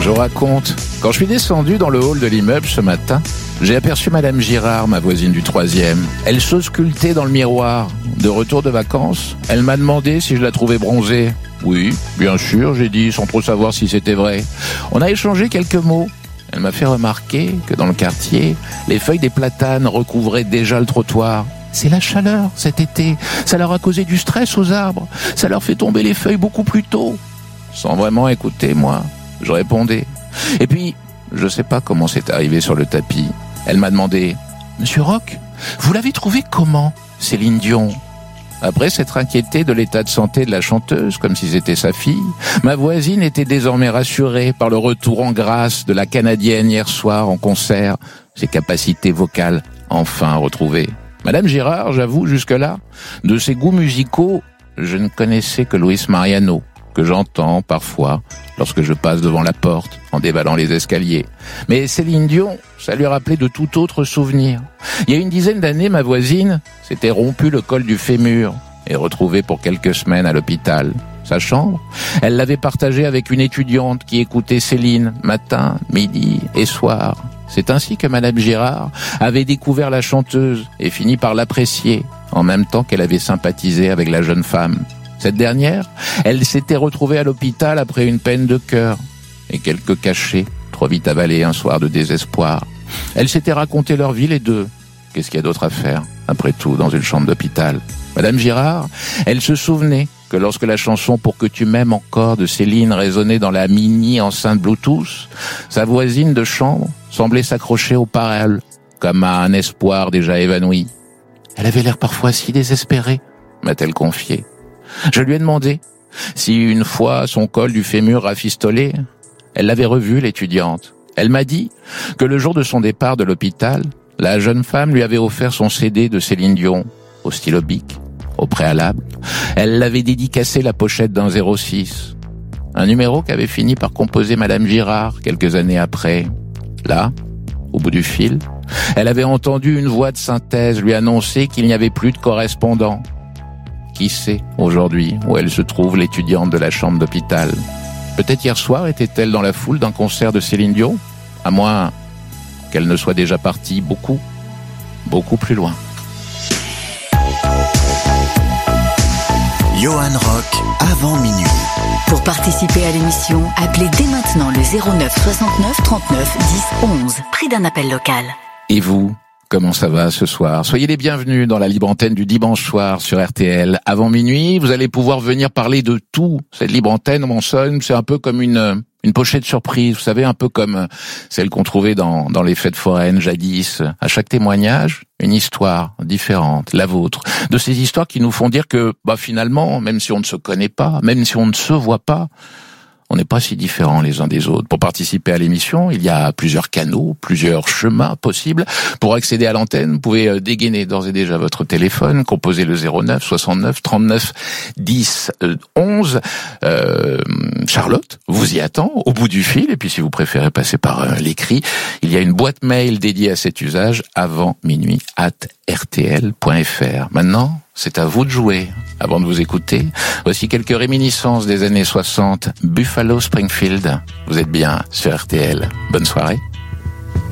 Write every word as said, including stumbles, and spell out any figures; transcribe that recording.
Je vous raconte. Quand je suis descendu dans le hall de l'immeuble ce matin, j'ai aperçu Madame Girard, ma voisine du troisième. Elle s'auscultait dans le miroir. De retour de vacances, elle m'a demandé si je la trouvais bronzée. Oui, bien sûr, j'ai dit, sans trop savoir si c'était vrai. On a échangé quelques mots. Elle m'a fait remarquer que dans le quartier, les feuilles des platanes recouvraient déjà le trottoir. C'est la chaleur cet été. Ça leur a causé du stress aux arbres. Ça leur fait tomber les feuilles beaucoup plus tôt. Sans vraiment écouter, moi, je répondais. Et puis, je sais pas comment c'est arrivé sur le tapis. Elle m'a demandé « Monsieur Roch, vous l'avez trouvé comment, Céline Dion ?» Après s'être inquiétée de l'état de santé de la chanteuse, comme si c'était sa fille, ma voisine était désormais rassurée par le retour en grâce de la Canadienne hier soir en concert, ses capacités vocales enfin retrouvées. Madame Girard, j'avoue, jusque-là, de ses goûts musicaux, je ne connaissais que Luis Mariano, que j'entends parfois lorsque je passe devant la porte en dévalant les escaliers. Mais Céline Dion, ça lui rappelait de tout autre souvenir. Il y a une dizaine d'années, ma voisine s'était rompu le col du fémur et retrouvée pour quelques semaines à l'hôpital. Sa chambre, elle l'avait partagée avec une étudiante qui écoutait Céline matin, midi et soir. C'est ainsi que Madame Girard avait découvert la chanteuse et fini par l'apprécier, en même temps qu'elle avait sympathisé avec la jeune femme. Cette dernière, elle s'était retrouvée à l'hôpital après une peine de cœur et quelques cachets trop vite avalés un soir de désespoir. Elle s'était raconté leur vie les deux. Qu'est-ce qu'il y a d'autre à faire, après tout, dans une chambre d'hôpital? Madame Girard, elle se souvenait que lorsque la chanson « Pour que tu m'aimes encore » de Céline résonnait dans la mini enceinte Bluetooth, sa voisine de chambre semblait s'accrocher aux paroles, comme à un espoir déjà évanoui. Elle avait l'air parfois si désespérée, m'a-t-elle confié. Je lui ai demandé si une fois son col du fémur rafistolé, elle l'avait revue, l'étudiante. Elle m'a dit que le jour de son départ de l'hôpital, la jeune femme lui avait offert son C D de Céline Dion, au stylo bic, au préalable. Elle l'avait dédicacé la pochette d'un zéro six, un numéro qu'avait fini par composer Madame Girard quelques années après. Là, au bout du fil, elle avait entendu une voix de synthèse lui annoncer qu'il n'y avait plus de correspondant. Qui sait, aujourd'hui, où elle se trouve, l'étudiante de la chambre d'hôpital? Peut-être hier soir était-elle dans la foule d'un concert de Céline Dion, à moins qu'elle ne soit déjà partie beaucoup, beaucoup plus loin. Johan Roch, avant minuit. Pour participer à l'émission, appelez dès maintenant le zéro neuf soixante-neuf trente-neuf dix onze, prix d'un appel local. Et vous, comment ça va ce soir? Soyez les bienvenus dans la libre antenne du dimanche soir sur R T L. Avant minuit, vous allez pouvoir venir parler de tout. Cette libre antenne, on sonne, c'est un peu comme une une pochette surprise, vous savez, un peu comme celle qu'on trouvait dans dans les fêtes foraines jadis. À chaque témoignage, une histoire différente, la vôtre. De ces histoires qui nous font dire que, bah finalement, même si on ne se connaît pas, même si on ne se voit pas, on n'est pas si différents les uns des autres. Pour participer à l'émission, il y a plusieurs canaux, plusieurs chemins possibles. Pour accéder à l'antenne, vous pouvez dégainer d'ores et déjà votre téléphone, composer le zéro neuf soixante-neuf trente-neuf dix onze. Euh, Charlotte vous y attend au bout du fil. Et puis si vous préférez passer par euh, l'écrit, il y a une boîte mail dédiée à cet usage, avant minuit arobase r t l point f r. Maintenant, c'est à vous de jouer. Avant de vous écouter, voici quelques réminiscences des années soixante. Buffalo Springfield. Vous êtes bien sur R T L. Bonne soirée.